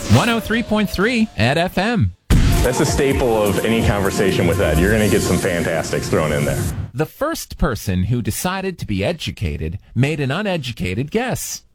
103.3 at FM. That's a staple of any conversation with Ed. You're going to get some fantastics thrown in there. The first person who decided to be educated made an uneducated guess.